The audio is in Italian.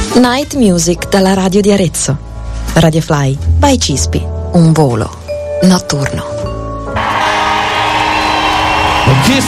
Night Music dalla radio di Arezzo. Radio Fly by Cispi, un volo notturno.